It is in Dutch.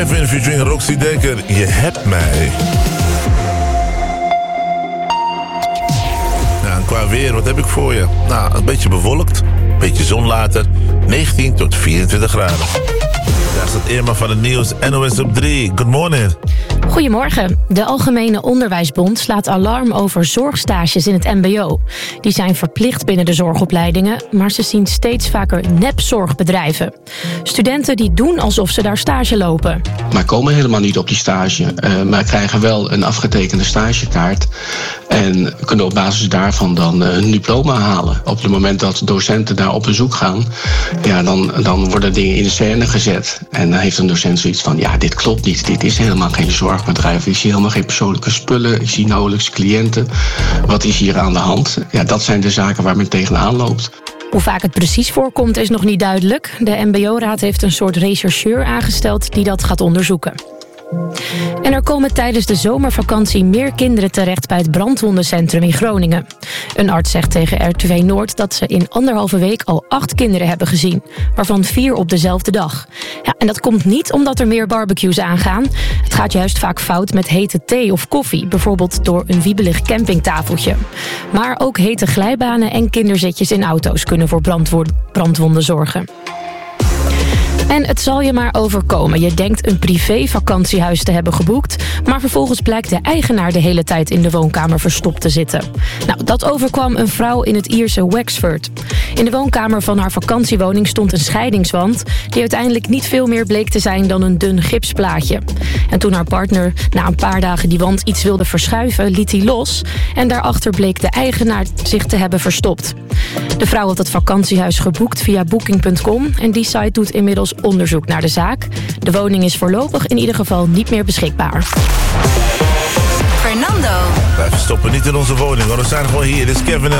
Even featuring Roxy Dekker, je hebt mij. Nou, en qua weer, wat heb ik voor je? Nou, een beetje bewolkt, een beetje zon later, 19 tot 24 graden. Daar staat Irma van het nieuws, NOS op 3. Good morning. Goedemorgen. De Algemene Onderwijsbond slaat alarm over zorgstages in het mbo. Die zijn verplicht binnen de zorgopleidingen, maar ze zien steeds vaker nepzorgbedrijven. Studenten die doen alsof ze daar stage lopen. Maar komen helemaal niet op die stage, maar krijgen wel een afgetekende stagekaart. En kunnen op basis daarvan dan een diploma halen. Op het moment dat docenten daar op bezoek gaan, ja, dan worden dingen in de scène gezet. En dan heeft een docent zoiets van, ja, dit klopt niet. Dit is helemaal geen zorgbedrijf. Ik zie helemaal geen persoonlijke spullen. Ik zie nauwelijks cliënten. Wat is hier aan de hand? Ja, dat zijn de zaken waar men tegenaan loopt. Hoe vaak het precies voorkomt is nog niet duidelijk. De mbo-raad heeft een soort rechercheur aangesteld die dat gaat onderzoeken. En er komen tijdens de zomervakantie meer kinderen terecht bij het brandwondencentrum in Groningen. Een arts zegt tegen RTV Noord dat ze in 1,5 week al 8 kinderen hebben gezien, waarvan 4 op dezelfde dag. Ja, en dat komt niet omdat er meer barbecues aangaan. Het gaat juist vaak fout met hete thee of koffie, bijvoorbeeld door een wiebelig campingtafeltje. Maar ook hete glijbanen en kinderzitjes in auto's kunnen voor brandwonden zorgen. En het zal je maar overkomen. Je denkt een privé-vakantiehuis te hebben geboekt, maar vervolgens blijkt de eigenaar de hele tijd in de woonkamer verstopt te zitten. Nou, dat overkwam een vrouw in het Ierse Wexford. In de woonkamer van haar vakantiewoning stond een scheidingswand die uiteindelijk niet veel meer bleek te zijn dan een dun gipsplaatje. En toen haar partner na een paar dagen die wand iets wilde verschuiven, liet hij los en daarachter bleek de eigenaar zich te hebben verstopt. De vrouw had het vakantiehuis geboekt via booking.com en die site doet inmiddels onderzoek naar de zaak. De woning is voorlopig in ieder geval niet meer beschikbaar. Fernando. Wij stoppen niet in onze woning, want we zijn gewoon hier. Dit is Kevin